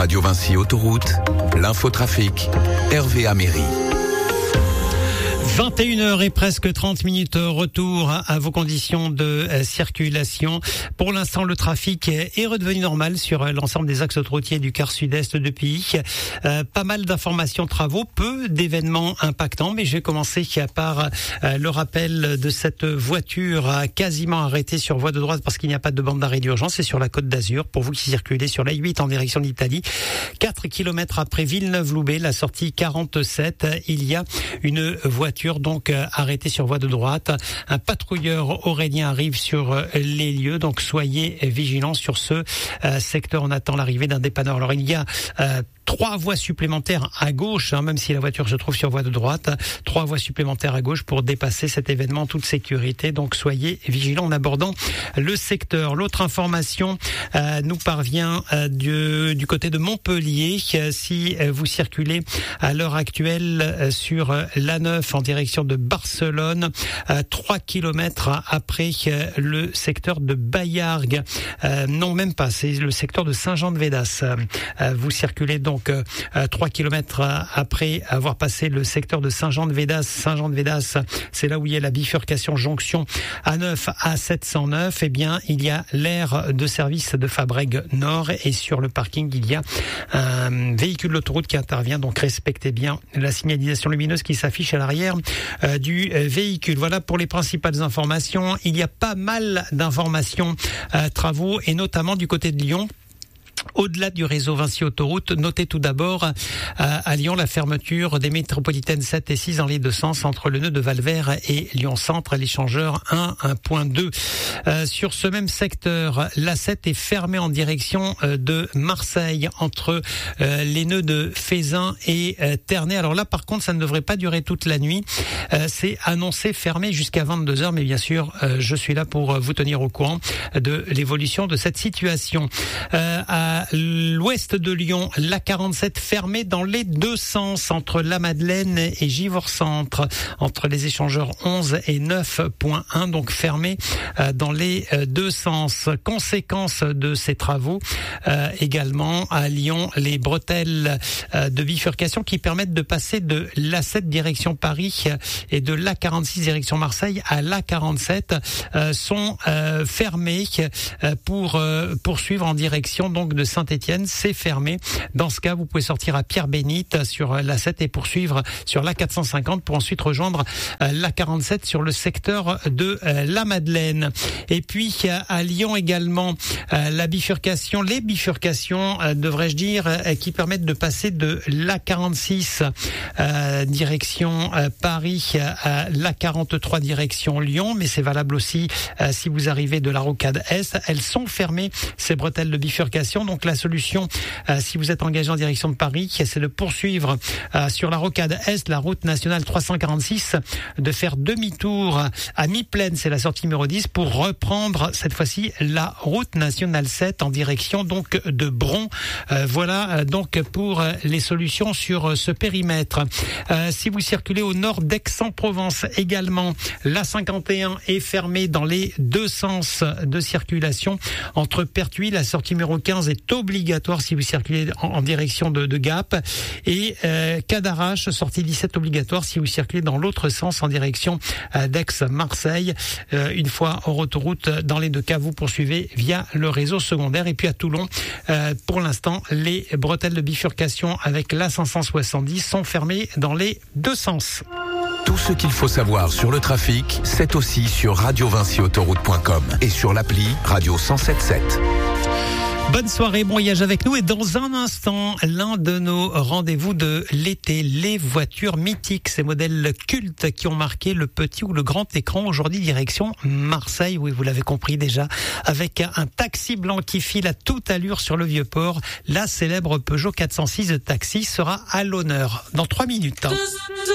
Radio Vinci Autoroute, l'infotrafic, Hervé Améry. 21h et presque 30 minutes, retour à vos conditions de circulation. Pour l'instant, le trafic est redevenu normal sur l'ensemble des axes autoroutiers du quart sud-est depuis. Pas mal d'informations, travaux, peu d'événements impactants, mais je vais commencer par le rappel de cette voiture quasiment arrêtée sur voie de droite parce qu'il n'y a pas de bande d'arrêt d'urgence. C'est sur la Côte d'Azur. Pour vous qui circulez sur la 8 en direction d'Italie, 4 km après Villeneuve-Loubet, la sortie 47, il y a une voiture donc arrêté sur voie de droite. Un patrouilleur aurélien arrive sur les lieux, donc soyez vigilants sur ce secteur. On attend l'arrivée d'un dépanneur. Alors il y a 3 voies supplémentaires à gauche, même si la voiture se trouve sur voie de droite. 3 voies supplémentaires à gauche pour dépasser cet événement en toute sécurité. Donc soyez vigilants en abordant le secteur. L'autre information nous parvient du côté de Montpellier. Si vous circulez à l'heure actuelle sur l'A9 en direction de Barcelone, 3 km après le secteur de Baillargues. Non, même pas, c'est le secteur de Saint-Jean-de-Védas. Vous circulez donc 3 km après avoir passé le secteur de Saint-Jean-de-Védas. Saint-Jean-de-Védas, c'est là où il y a la bifurcation jonction A9 à 709. Eh bien, il y a l'aire de service de Fabrègues Nord et sur le parking, il y a un véhicule d'autoroute qui intervient. Donc, respectez bien la signalisation lumineuse qui s'affiche à l'arrière du véhicule. Voilà pour les principales informations. Il y a pas mal d'informations, travaux et notamment du côté de Lyon. Au-delà du réseau Vinci Autoroute, notez tout d'abord à Lyon la fermeture des métropolitaines 7 et 6 dans les deux sens entre le nœud de Valvert et Lyon Centre, l'échangeur 1.2. Sur ce même secteur, l'A7 est fermée en direction de Marseille entre les nœuds de Fézin et Ternay. Alors là, par contre, ça ne devrait pas durer toute la nuit. C'est annoncé fermé jusqu'à 22h, mais bien sûr, je suis là pour vous tenir au courant de l'évolution de cette situation. À l'ouest de Lyon, l'A47 fermée dans les deux sens entre La Madeleine et Givors-Centre, entre les échangeurs 11 et 9.1, donc fermée dans les deux sens. Conséquence de ces travaux, également à Lyon, les bretelles de bifurcation qui permettent de passer de l'A7 direction Paris et de l'A46 direction Marseille à l'A47 sont fermées pour poursuivre en direction donc de Saint-Étienne. C'est fermé. Dans ce cas, vous pouvez sortir à Pierre-Bénite sur l'A7 et poursuivre sur l'A450 pour ensuite rejoindre l'A47 sur le secteur de La Madeleine. Et puis à Lyon également, les bifurcations, devrais-je dire, qui permettent de passer de l'A46 direction Paris à l'A43 direction Lyon, mais c'est valable aussi si vous arrivez de la rocade Est. Elles sont fermées, ces bretelles de bifurcation. Donc la solution, si vous êtes engagé en direction de Paris, c'est de poursuivre sur la rocade Est, la route nationale 346, de faire demi-tour à mi-plaine, c'est la sortie numéro 10, pour reprendre cette fois-ci la route nationale 7 en direction donc de Bron. Voilà donc pour les solutions sur ce périmètre. Si vous circulez au nord d'Aix-en-Provence également, la 51 est fermée dans les deux sens de circulation entre Pertuis, la sortie numéro 15 est obligatoire si vous circulez en direction de Gap, et Cadarache, sortie 17 obligatoire si vous circulez dans l'autre sens en direction d'Aix-Marseille. Une fois hors autoroute, dans les deux cas, vous poursuivez via le réseau secondaire. Et puis à Toulon, pour l'instant, les bretelles de bifurcation avec l'A570 sont fermées dans les deux sens. Tout ce qu'il faut savoir sur le trafic, c'est aussi sur radiovinciautoroute.com et sur l'appli Radio 107.7. Bonne soirée, bon voyage avec nous, et dans un instant, l'un de nos rendez-vous de l'été, les voitures mythiques, ces modèles cultes qui ont marqué le petit ou le grand écran. Aujourd'hui, direction Marseille, oui, vous l'avez compris déjà, avec un taxi blanc qui file à toute allure sur le Vieux-Port. La célèbre Peugeot 406 de taxi sera à l'honneur dans 3 minutes.